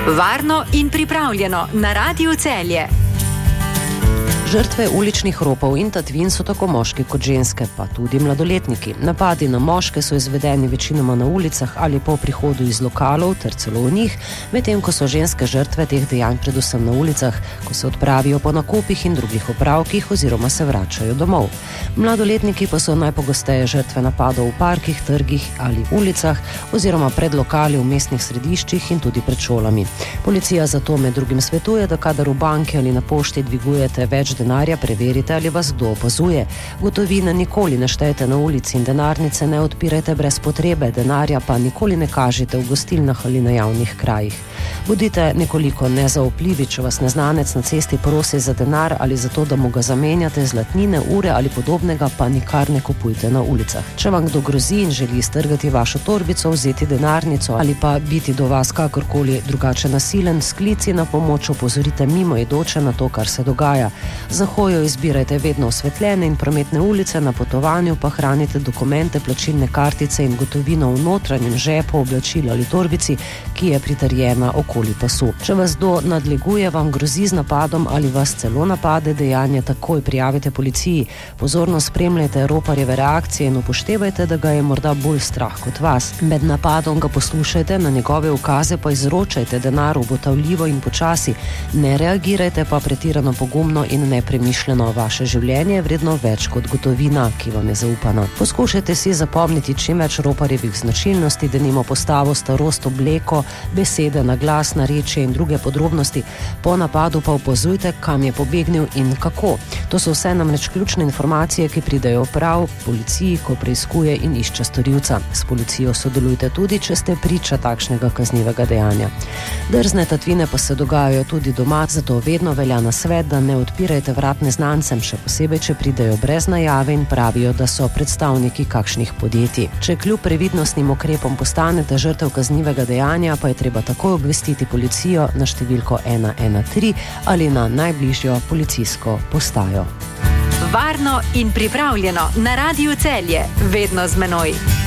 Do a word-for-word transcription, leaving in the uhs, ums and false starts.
Varno in pripravljeno na Radiu Celje. Žrtve uličnih ropov in tatvin so tako moški kot ženske, pa tudi mladoletniki. Napadi na moške so izvedeni večinoma na ulicah ali po prihodu iz lokalov ter celo v njih, medtem ko so ženske žrtve teh dejanj predvsem na ulicah, ko se odpravijo po nakupih in drugih opravkih oziroma se vračajo domov. Mladoletniki pa so najpogosteje žrtve napadov v parkih, trgih ali ulicah oziroma pred lokali v mestnih središčih in tudi pred šolami. Policija zato med drugim svetuje, da kadar v banki ali na pošti dvigujete več denarja, preverite, ali vas kdo opazuje. Gotovine nikoli ne štejte na ulici in denarnice ne odpirajte brez potrebe, denarja pa nikoli ne kažite v gostilnah ali na javnih krajih. Bodite nekoliko nezaupljivi, če vas neznanec na cesti prosi za denar ali za to, da mu ga zamenjate, zlatnine, ure ali podobnega, pa nikar ne kupujte na ulicah. Če vam kdo grozi in želi strgati vašo torbico, vzeti denarnico ali pa biti do vas kakorkoli drugače nasilen, s klici na pomoč opozorite mimoidoče na to, kar se dogaja. Za hojo izbirajte vedno osvetljene in prometne ulice, na potovanju pa hranite dokumente, plačilne kartice in gotovino v notranjem žepu, oblačil ali torbici, ki je pritrjena okoli pasu. Če vas kdo nadleguje, vam grozi z napadom ali vas celo napade, dejanje takoj prijavite policiji. Pozorno spremljajte roparjeve reakcije in upoštevajte, da ga je morda bolj strah kot vas. Med napadom ga poslušajte, na njegove ukaze pa izročajte denar obotavljivo in počasi. Ne reagirajte pa pretirano pogumno in nepremišljeno. Vaše življenje je vredno več kot gotovina, ki vam je zaupana. Poskušajte si zapomniti čim več roparjevih značilnosti, denimo postavo, starost, obleko, besede na glas, narečje in druge podrobnosti. Po napadu pa opazujte, kam je pobegnil in kako. To so vse namreč ključne informacije, ki pridejo prav policiji, ko preiskuje in išče storilca. S policijo sodelujte tudi, če ste priča takšnega kaznivega dejanja. Drzne tatvine pa se dogajajo tudi doma, zato vedno velja nasvet, da ne odpirajte vrat neznancem, še posebej, če pridejo brez najave in pravijo, da so predstavniki kakšnih podjetij. Če kljub previdnostnim ukrepom postanete žrtev kaznivega dejanja, pa je treba takoj obvestiti policijo na številko ena ena tri ali na najbližjo policijsko postajo. Varno in pripravljeno na Radiu Celje, vedno z menoj.